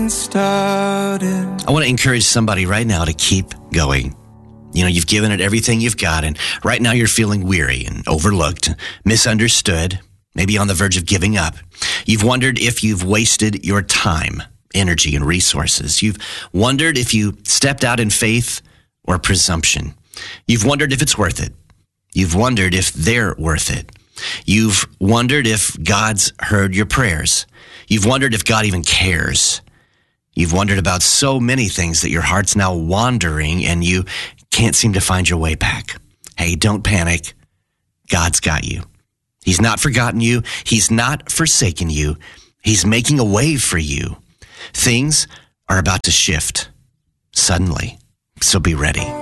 started. I want to encourage somebody right now to keep going. You know, you've given it everything you've got, and right now you're feeling weary and overlooked, misunderstood, maybe on the verge of giving up. You've wondered if you've wasted your time, energy, and resources. You've wondered if you stepped out in faith or presumption. You've wondered if it's worth it. You've wondered if they're worth it. You've wondered if God's heard your prayers. You've wondered if God even cares. You've wondered about so many things that your heart's now wandering and you can't seem to find your way back. Hey, don't panic. God's got you. He's not forgotten you. He's not forsaken you. He's making a way for you. Things are about to shift suddenly, so be ready.